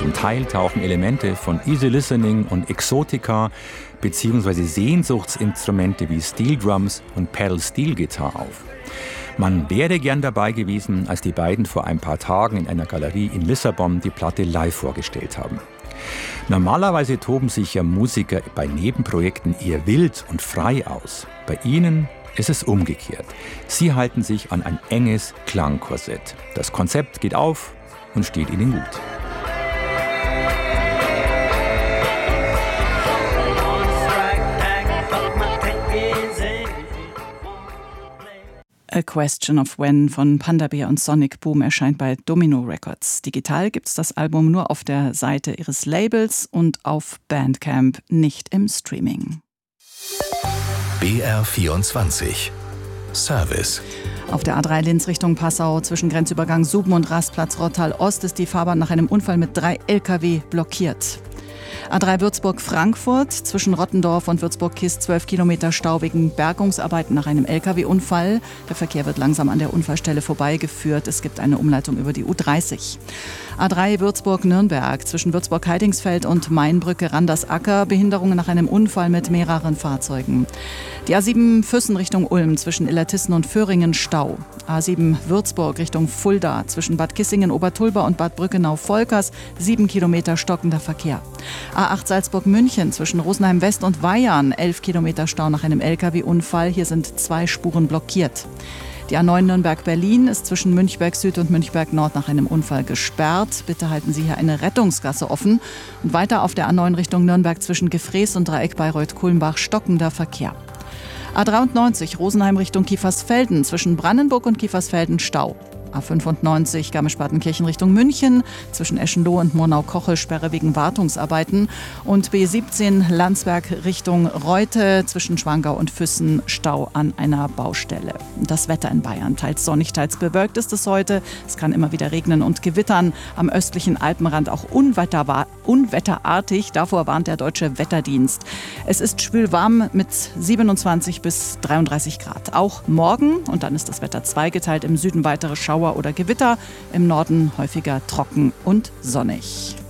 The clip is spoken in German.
Zum Teil tauchen Elemente von Easy Listening und Exotica bzw. Sehnsuchtsinstrumente wie Steel Drums und Pedal Steel Guitar auf. Man wäre gern dabei gewesen, als die beiden vor ein paar Tagen in einer Galerie in Lissabon die Platte live vorgestellt haben. Normalerweise toben sich ja Musiker bei Nebenprojekten eher wild und frei aus. Bei ihnen ist es umgekehrt. Sie halten sich an ein enges Klangkorsett. Das Konzept geht auf und steht ihnen gut. A Question of When von Panda Bear und Sonic Boom erscheint bei Domino Records. Digital gibt's das Album nur auf der Seite ihres Labels und auf Bandcamp, nicht im Streaming. BR24 Service. Auf der A3 Linz Richtung Passau zwischen Grenzübergang Suben und Rastplatz Rottal Ost ist die Fahrbahn nach einem Unfall mit 3 Lkw blockiert. A3 Würzburg-Frankfurt zwischen Rottendorf und Würzburg-Kist 12 Kilometer Stau wegen Bergungsarbeiten nach einem Lkw-Unfall. Der Verkehr wird langsam an der Unfallstelle vorbeigeführt. Es gibt eine Umleitung über die U30. A3 Würzburg-Nürnberg zwischen Würzburg-Heidingsfeld und Mainbrücke-Randersacker. Behinderungen nach einem Unfall mit mehreren Fahrzeugen. Die A7 Füssen Richtung Ulm zwischen Illertissen und Föhringen Stau. A7 Würzburg Richtung Fulda zwischen Bad Kissingen, Obertulba und Bad Brückenau-Volkers 7 Kilometer stockender Verkehr. A8 Salzburg-München zwischen Rosenheim West und Weyarn 11 Kilometer Stau nach einem Lkw-Unfall. Hier sind 2 Spuren blockiert. Die A9 Nürnberg-Berlin ist zwischen Münchberg Süd und Münchberg Nord nach einem Unfall gesperrt. Bitte halten Sie hier eine Rettungsgasse offen. Und weiter auf der A9 Richtung Nürnberg zwischen Gefrees und Dreieck Bayreuth-Kulmbach stockender Verkehr. A93 Rosenheim Richtung Kiefersfelden zwischen Brandenburg und Kiefersfelden Stau. A95 Garmisch-Partenkirchen Richtung München zwischen Eschenloh und Murnau-Kochel Sperre wegen Wartungsarbeiten und B17 Landsberg Richtung Reute zwischen Schwangau und Füssen Stau an einer Baustelle. Das Wetter in Bayern, teils sonnig, teils bewölkt ist es heute. Es kann immer wieder regnen und gewittern. Am östlichen Alpenrand auch unwetterartig. Davor warnt der Deutsche Wetterdienst. Es ist schwülwarm mit 27 bis 33 Grad. Auch morgen, und dann ist das Wetter zweigeteilt, im Süden weitere Schauer oder Gewitter, im Norden häufiger trocken und sonnig.